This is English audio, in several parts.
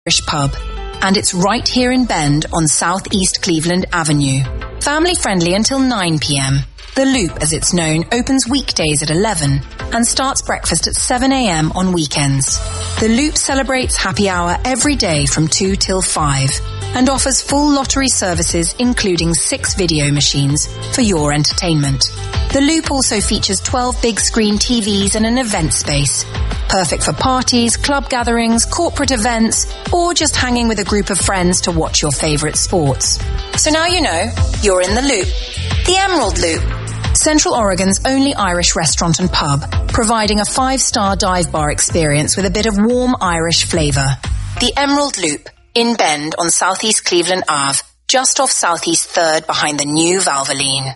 Irish pub. And it's right here in Bend on Southeast Cleveland Avenue. Family friendly until 9 p.m. The Loop, as it's known, opens weekdays at 11 and starts breakfast at 7 a.m. on weekends. The Loop celebrates happy hour every day from 2 till 5 and offers full lottery services including 6 video machines for your entertainment. The Loop also features 12 big screen TVs and an event space. Perfect for parties, club gatherings, corporate events, or just hanging with a group of friends to watch your favorite sports. So now you know, you're in the Loop. The Emerald Loop. Central Oregon's only Irish restaurant and pub, providing a 5-star dive bar experience with a bit of warm Irish flavour. The Emerald Loop, in Bend on Southeast Cleveland Ave, just off Southeast 3rd behind the new Valvoline.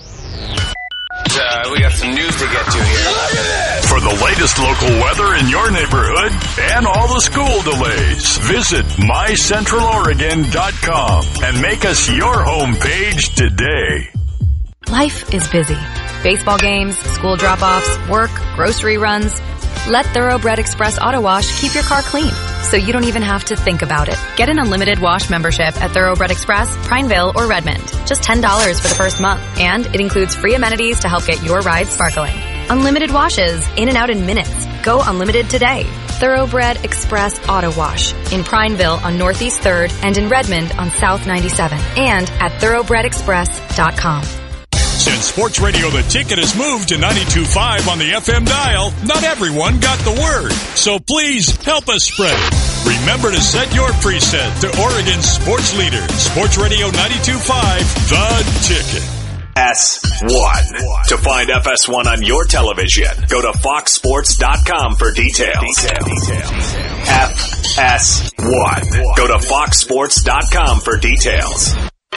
We got some news to get to here. For the latest local weather in your neighborhood and all the school delays, visit mycentraloregon.com and make us your homepage today. Life is busy. Baseball games, school drop-offs, work, grocery runs. Let Thoroughbred Express Auto Wash keep your car clean, so you don't even have to think about it. Get an unlimited wash membership at Thoroughbred Express, Prineville, or Redmond. Just $10 for the first month, and it includes free amenities to help get your ride sparkling. Unlimited washes, in and out in minutes. Go unlimited today. Thoroughbred Express Auto Wash in Prineville on Northeast 3rd and in Redmond on South 97 and at thoroughbredexpress.com. Since Sports Radio The Ticket has moved to 92.5 on the FM dial, not everyone got the word. So please help us spread it. Remember to set your preset to Oregon's sports leader, Sports Radio 92.5, The Ticket. FS1. To find FS1 on your television, go to foxsports.com for details. FS1. Go to foxsports.com for details.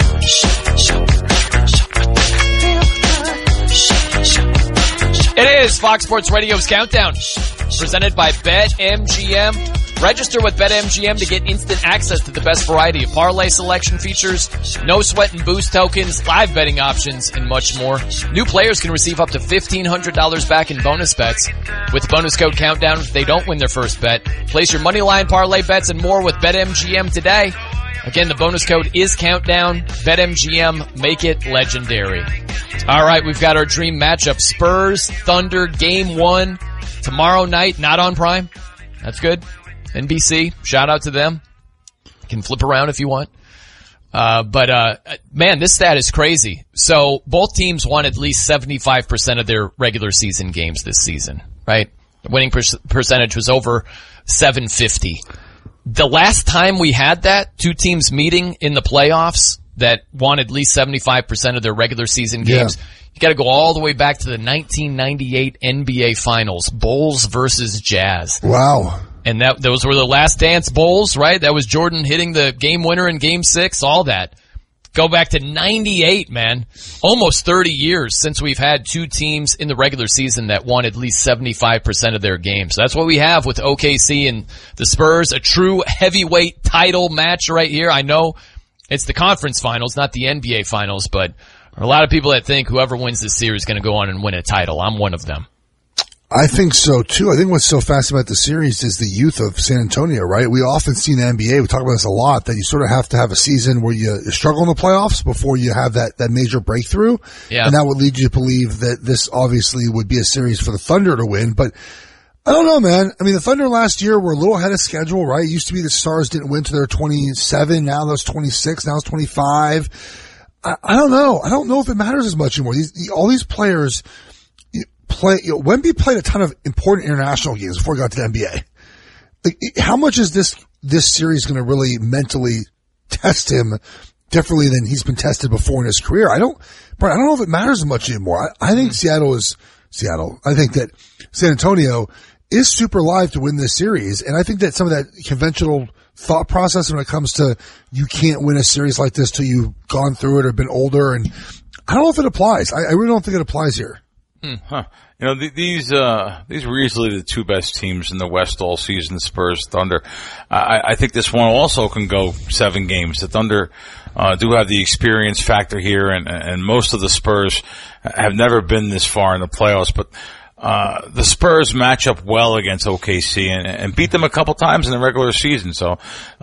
It is Fox Sports Radio's Countdown, presented by BetMGM. Register with BetMGM to get instant access to the best variety of parlay selection features, no sweat and boost tokens, live betting options, and much more. New players can receive up to $1,500 back in bonus bets with bonus code Countdown if they don't win their first bet. Place your moneyline parlay bets and more with BetMGM today. Again, the bonus code is Countdown. BetMGM, make it legendary. All right, we've got our dream matchup. Spurs, Thunder, Game 1. Tomorrow night, not on Prime. That's good. NBC, shout out to them. You can flip around if you want. Man, this stat is crazy. So both teams won at least 75% of their regular season games this season, right? The winning percentage was over 750. The last time we had that, two teams meeting in the playoffs that won at least 75% of their regular season games, you got to go all the way back to the 1998 NBA Finals, Bulls versus Jazz. Wow. And those were the last dance Bulls, right? That was Jordan hitting the game winner in Game 6, all that. Go back to 98, man. Almost 30 years since we've had two teams in the regular season that won at least 75% of their games. That's what we have with OKC and the Spurs, a true heavyweight title match right here. I know it's the conference finals, not the NBA finals, but there are a lot of people that think whoever wins this series is going to go on and win a title. I'm one of them. I think so too. I think what's so fascinating about the series is the youth of San Antonio, right? We often see in the NBA, we talk about this a lot, that you sort of have to have a season where you struggle in the playoffs before you have that major breakthrough. Yeah. And that would lead you to believe that this obviously would be a series for the Thunder to win. But I don't know, man. I mean, the Thunder last year were a little ahead of schedule, right? It used to be the Stars didn't win to their 27. Now that's 26. Now it's 25. I don't know. I don't know if it matters as much anymore. All these players Wemby played a ton of important international games before he got to the NBA. Like, how much is this series going to really mentally test him differently than he's been tested before in his career? I don't know if it matters as much anymore. I think Seattle. I think that San Antonio is super live to win this series. And I think that some of that conventional thought process when it comes to you can't win a series like this till you've gone through it or been older. And I don't know if it applies. I really don't think it applies here. Huh. You know, these were easily the two best teams in the West all season, Spurs, Thunder. I think this one also can go 7 games. The Thunder, do have the experience factor here, and most of the Spurs have never been this far in the playoffs, but the Spurs match up well against OKC and beat them a couple times in the regular season. So,